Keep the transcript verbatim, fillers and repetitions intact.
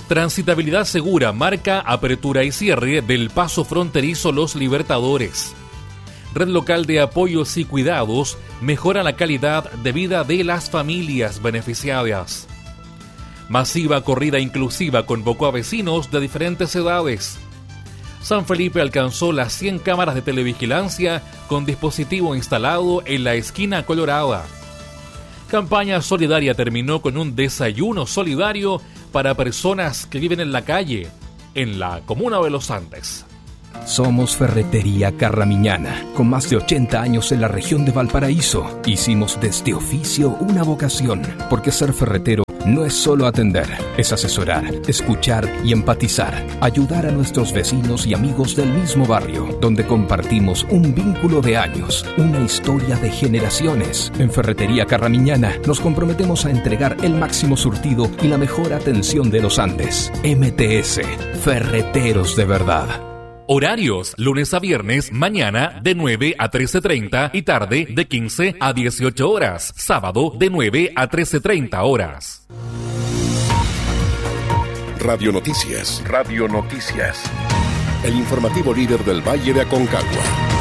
Transitabilidad segura marca apertura y cierre del paso fronterizo Los Libertadores. Red local de apoyos y cuidados mejora la calidad de vida de las familias beneficiadas. Masiva corrida inclusiva convocó a vecinos de diferentes edades. San Felipe alcanzó las cien cámaras de televigilancia con dispositivo instalado en la esquina colorada. Campaña solidaria terminó con un desayuno solidario para personas que viven en la calle, en la comuna de Los Andes. Somos Ferretería Carramiñana, con más de ochenta años en la región de Valparaíso. Hicimos de este oficio una vocación, porque ser ferretero no es solo atender, es asesorar, escuchar y empatizar, ayudar a nuestros vecinos y amigos del mismo barrio, donde compartimos un vínculo de años, una historia de generaciones. En Ferretería Carramiñana nos comprometemos a entregar el máximo surtido y la mejor atención de los Andes. M T S, Ferreteros de verdad. Horarios, lunes a viernes, mañana de nueve a trece treinta y tarde de quince a dieciocho horas. Sábado de nueve a trece treinta horas. Radio Noticias. Radio Noticias. El informativo líder del Valle de Aconcagua.